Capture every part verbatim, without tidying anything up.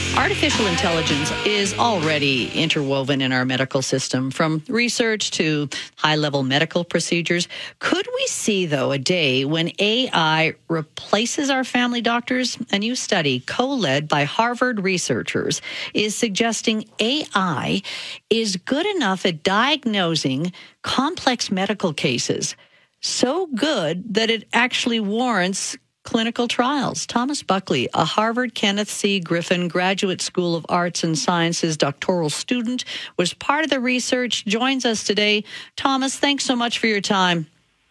Artificial intelligence is already interwoven in our medical system, from research to high-level medical procedures. Could we see, though, a day when A I replaces our family doctors? A new study, co-led by Harvard researchers, is suggesting A I is good enough at diagnosing complex medical cases, so good that it actually warrants clinical trials. Thomas Buckley, a Harvard Kenneth C. Griffin Graduate School of Arts and Sciences doctoral student, was part of the research, joins us today. Thomas, thanks so much for your time.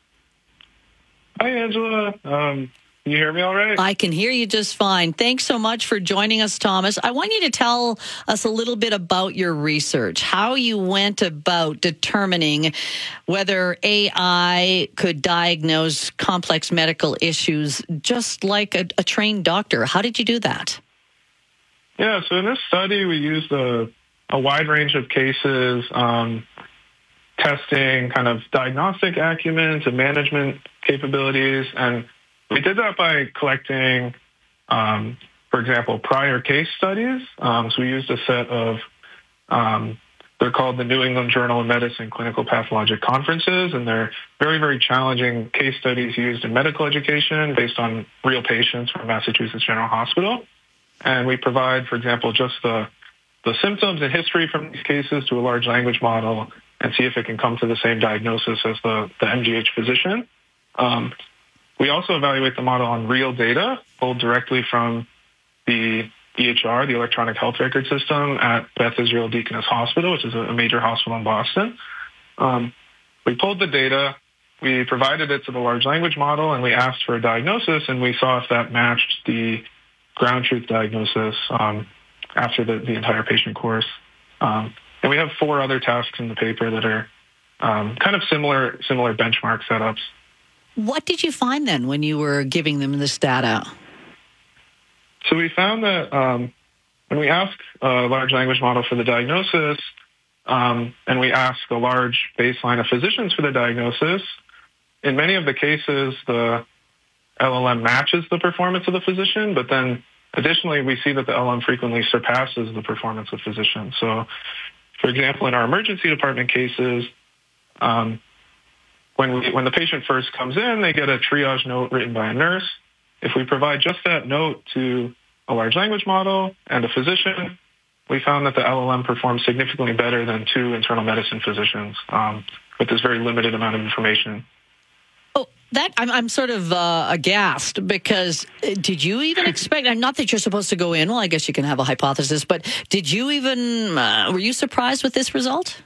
Hi, Angela. Um, can you hear me all right? I can hear you just fine. Thanks so much for joining us, Thomas. I want you to tell us a little bit about your research, how you went about determining whether A I could diagnose complex medical issues just like a, a trained doctor. How did you do that? Yeah, so in this study, we used a, a wide range of cases, um, testing kind of diagnostic acumen to management capabilities, and we did that by collecting, um, for example, prior case studies. Um, so we used a set of, um, they're called the New England Journal of Medicine Clinical Pathologic Conferences, and they're very, very challenging case studies used in medical education based on real patients from Massachusetts General Hospital. And we provide, for example, just the, the symptoms and history from these cases to a large language model and see if it can come to the same diagnosis as the, the M G H physician. Um, We also evaluate the model on real data pulled directly from the E H R, the Electronic Health Record System at Beth Israel Deaconess Hospital, which is a major hospital in Boston. Um, we pulled the data, we provided it to the large language model, and we asked for a diagnosis, and we saw if that matched the ground truth diagnosis um, after the, the entire patient course. Um, and we have four other tasks in the paper that are um, kind of similar, similar benchmark setups. What did you find then when you were giving them this data? So we found that um, when we ask a large language model for the diagnosis, um, and we ask a large baseline of physicians for the diagnosis, in many of the cases, the L L M matches the performance of the physician, but then additionally, we see that the L L M frequently surpasses the performance of physicians. So, for example, in our emergency department cases, um, When, we, when the patient first comes in, they get a triage note written by a nurse. If we provide just that note to a large language model and a physician, we found that the L L M performs significantly better than two internal medicine physicians um, with this very limited amount of information. Oh, that I'm, I'm sort of uh, aghast because did you even expect, not that you're supposed to go in, well, I guess you can have a hypothesis, but did you even, uh, were you surprised with this result?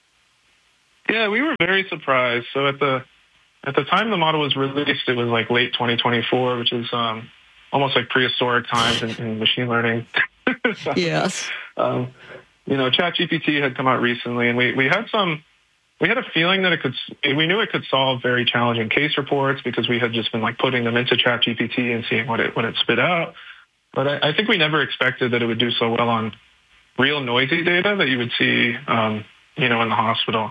Yeah, we were very surprised. So at the at the time the model was released, it was like late twenty twenty-four, which is um, almost like prehistoric times in, in machine learning. so, yes. Um, you know, ChatGPT had come out recently, and we, we had some, we had a feeling that it could, we knew it could solve very challenging case reports because we had just been like putting them into ChatGPT and seeing what it what it spit out. But I, I think we never expected that it would do so well on real noisy data that you would see, um, you know, in the hospital.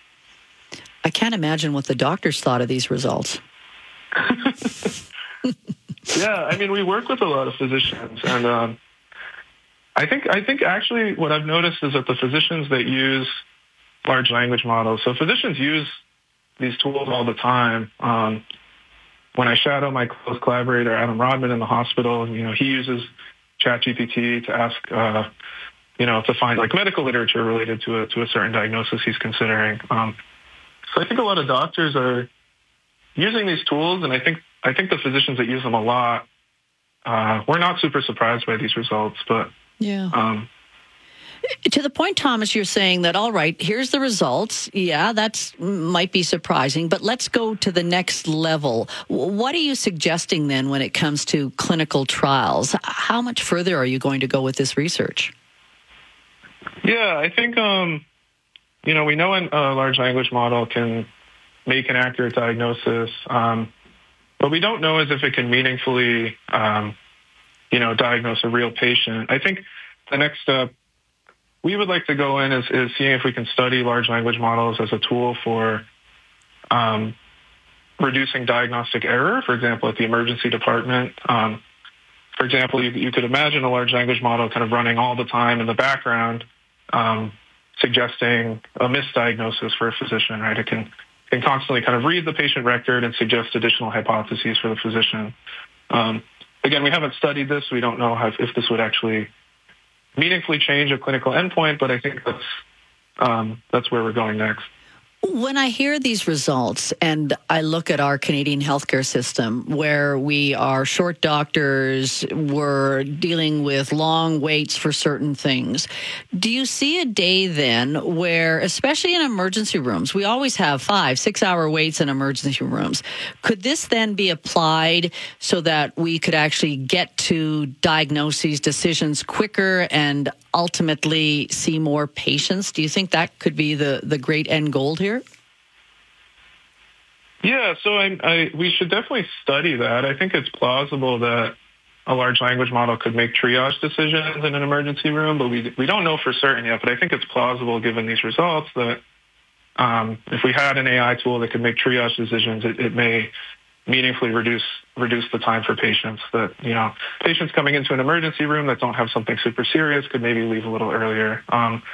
I can't imagine what the doctors thought of these results. Yeah, I mean, we work with a lot of physicians, and um, I think I think actually what I've noticed is that the physicians that use large language models, so physicians use these tools all the time. Um, when I shadow my close collaborator, Adam Rodman, in the hospital, you know, he uses ChatGPT to ask, uh, you know, to find like medical literature related to a to a certain diagnosis he's considering. Um, So I think a lot of doctors are using these tools, and I think I think the physicians that use them a lot, uh, we're not super surprised by these results. But yeah, um, to the point, Thomas, you're saying that all right, here's the results. Yeah, that's might be surprising, but let's go to the next level. What are you suggesting then when it comes to clinical trials? How much further are you going to go with this research? Yeah, I think. Um, You know, we know a large language model can make an accurate diagnosis, um, but we don't know as if it can meaningfully, um, you know, diagnose a real patient. I think the next step we would like to go in is, is seeing if we can study large language models as a tool for um, reducing diagnostic error, for example, at the emergency department. Um, for example, you, you could imagine a large language model kind of running all the time in the background, um, suggesting a misdiagnosis for a physician, right? It can, can constantly kind of read the patient record and suggest additional hypotheses for the physician. Um, again, we haven't studied this. We don't know how, if this would actually meaningfully change a clinical endpoint, but I think that's, um, that's where we're going next. When I hear these results and I look at our Canadian healthcare system where we are short doctors, we're dealing with long waits for certain things, do you see a day then where, especially in emergency rooms, we always have five, six hour waits in emergency rooms. Could this then be applied so that we could actually get to diagnoses, decisions quicker and ultimately see more patients? Do you think that could be the, the great end goal here? Yeah, so I, I, we should definitely study that. I think it's plausible that a large language model could make triage decisions in an emergency room, but we we don't know for certain yet. But I think it's plausible, given these results, that um, if we had an A I tool that could make triage decisions, it, it may meaningfully reduce reduce the time for patients. That, you know, patients coming into an emergency room that don't have something super serious could maybe leave a little earlier. Um,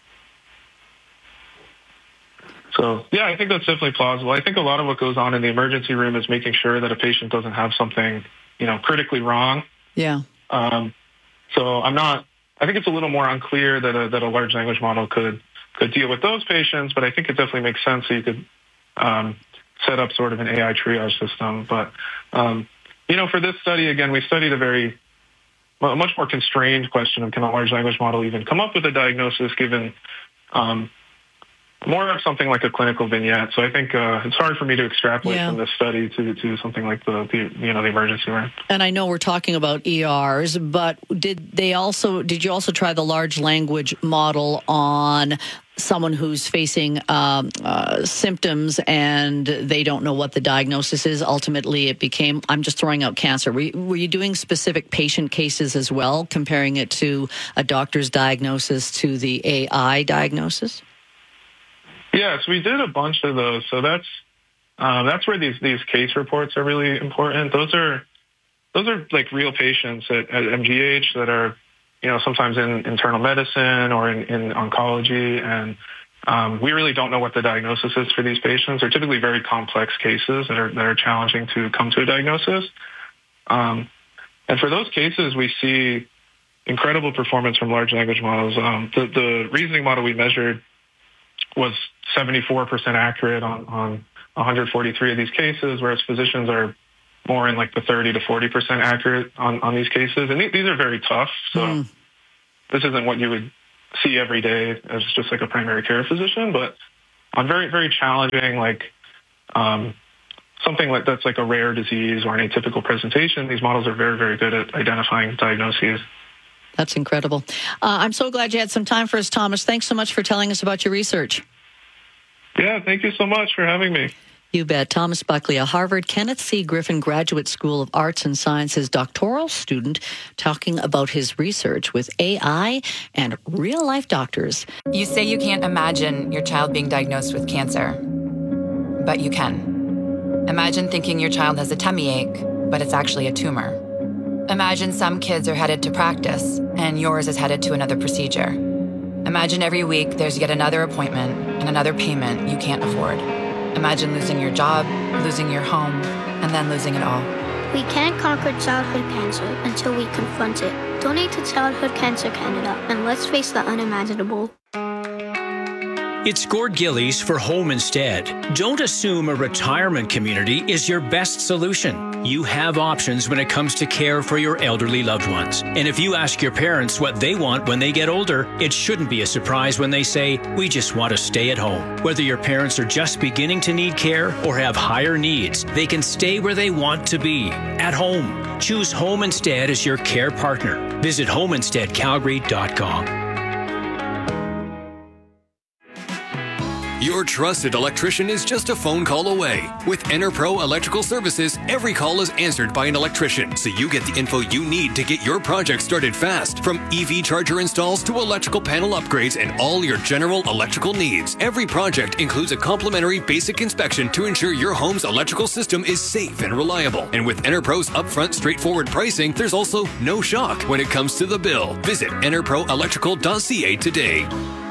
So, yeah, I think that's definitely plausible. I think a lot of what goes on in the emergency room is making sure that a patient doesn't have something, you know, critically wrong. Yeah. Um, so I'm not, I think it's a little more unclear that a, that a large language model could, could deal with those patients, but I think it definitely makes sense so you could um, set up sort of an A I triage system. But, um, you know, for this study, again, we studied a very, a much more constrained question of can a large language model even come up with a diagnosis given um, more of something like a clinical vignette. So I think uh, it's hard for me to extrapolate yeah. from this study to to something like the, the you know the emergency room. And I know we're talking about E Rs, but did they also did you also try the large language model on someone who's facing um, uh, symptoms and they don't know what the diagnosis is? Ultimately, it became, I'm just throwing out cancer. Were you, were you doing specific patient cases as well, comparing it to a doctor's diagnosis to the A I diagnosis? Yes, we did a bunch of those. So that's uh, that's where these these case reports are really important. Those are those are like real patients at, at M G H that are, you know, sometimes in internal medicine or in, in oncology, and um, we really don't know what the diagnosis is for these patients. They're typically very complex cases that are that are challenging to come to a diagnosis. Um, and for those cases, we see incredible performance from large language models. Um, the, the reasoning model we measured was seventy-four percent accurate on, on one hundred forty-three of these cases, whereas physicians are more in like the thirty to forty percent accurate on, on these cases. And th- these are very tough. So mm. this isn't what you would see every day as just like a primary care physician, but on very, very challenging, like um, something like that's like a rare disease or an atypical presentation, these models are very, very good at identifying diagnoses. That's incredible. Uh, I'm so glad you had some time for us, Thomas. Thanks so much for telling us about your research. Yeah, thank you so much for having me. You bet. Thomas Buckley, a Harvard Kenneth C. Griffin Graduate School of Arts and Sciences doctoral student, talking about his research with A I and real-life doctors. You say you can't imagine your child being diagnosed with cancer, but you can. Imagine thinking your child has a tummy ache, but it's actually a tumor. Imagine some kids are headed to practice, and yours is headed to another procedure. Imagine every week there's yet another appointment and another payment you can't afford. Imagine losing your job, losing your home, and then losing it all. We can't conquer childhood cancer until we confront it. Donate to Childhood Cancer Canada, and let's face the unimaginable. It's Gord Gillies for Home Instead. Don't assume a retirement community is your best solution. You have options when it comes to care for your elderly loved ones. And if you ask your parents what they want when they get older, it shouldn't be a surprise when they say, we just want to stay at home. Whether your parents are just beginning to need care or have higher needs, they can stay where they want to be, at home. Choose Home Instead as your care partner. Visit home instead calgary dot com. Your trusted electrician is just a phone call away. With EnerPro Electrical Services, every call is answered by an electrician, so you get the info you need to get your project started fast. From E V charger installs to electrical panel upgrades and all your general electrical needs. Every project includes a complimentary basic inspection to ensure your home's electrical system is safe and reliable. And with EnerPro's upfront straightforward pricing, there's also no shock when it comes to the bill. Visit enerpro electrical dot c a today.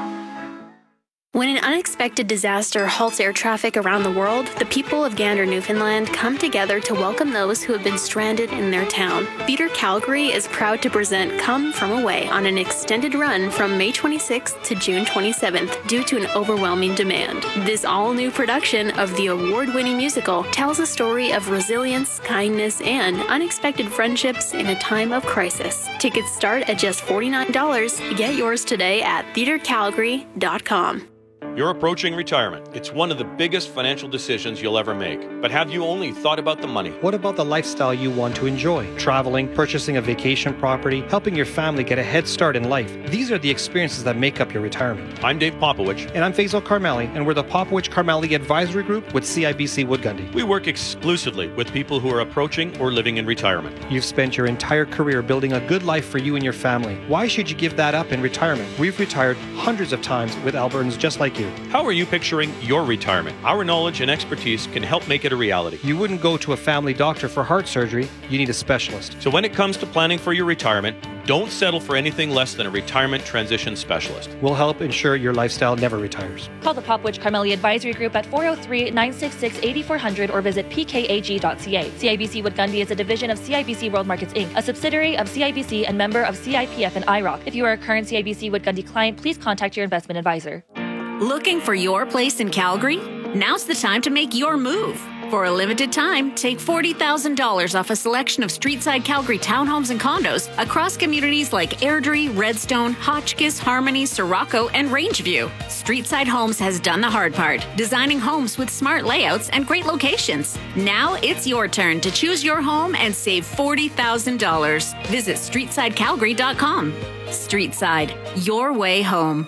When an unexpected disaster halts air traffic around the world, the people of Gander, Newfoundland come together to welcome those who have been stranded in their town. Theatre Calgary is proud to present Come From Away on an extended run from May twenty-sixth to June twenty-seventh due to an overwhelming demand. This all-new production of the award-winning musical tells a story of resilience, kindness, and unexpected friendships in a time of crisis. Tickets start at just forty-nine dollars. Get yours today at theatre calgary dot com. You're approaching retirement. It's one of the biggest financial decisions you'll ever make. But have you only thought about the money? What about the lifestyle you want to enjoy? Traveling, purchasing a vacation property, helping your family get a head start in life. These are the experiences that make up your retirement. I'm Dave Popowich. And I'm Faisal Karmali, and we're the Popowich Karmali Advisory Group with C I B C Wood Gundy. We work exclusively with people who are approaching or living in retirement. You've spent your entire career building a good life for you and your family. Why should you give that up in retirement? We've retired hundreds of times with Albertans just like you. How are you picturing your retirement? Our knowledge and expertise can help make it a reality. You wouldn't go to a family doctor for heart surgery. You need a specialist. So when it comes to planning for your retirement, don't settle for anything less than a retirement transition specialist. We'll help ensure your lifestyle never retires. Call the Popowich Karmali Advisory Group at four oh three, nine six six, eight four zero zero or visit p k a g dot c a. C I B C Wood Gundy is a division of C I B C World Markets Incorporated, a subsidiary of C I B C and member of C I P F and I R O C. If you are a current C I B C Wood Gundy client, please contact your investment advisor. Looking for your place in Calgary? Now's the time to make your move. For a limited time, take forty thousand dollars off a selection of Streetside Calgary townhomes and condos across communities like Airdrie, Redstone, Hotchkiss, Harmony, Sirocco, and Rangeview. Streetside Homes has done the hard part, designing homes with smart layouts and great locations. Now it's your turn to choose your home and save forty thousand dollars. Visit streetside calgary dot com. Streetside, your way home.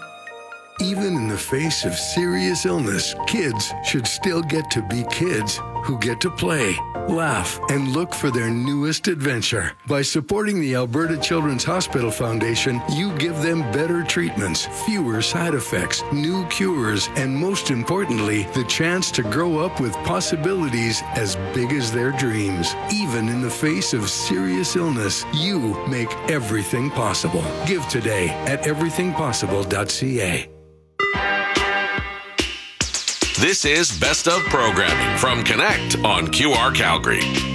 Even in the face of serious illness, kids should still get to be kids who get to play, laugh, and look for their newest adventure. By supporting the Alberta Children's Hospital Foundation, you give them better treatments, fewer side effects, new cures, and most importantly, the chance to grow up with possibilities as big as their dreams. Even in the face of serious illness, you make everything possible. Give today at everything possible dot c a. This is Best of Programming from Connect on Q R Calgary.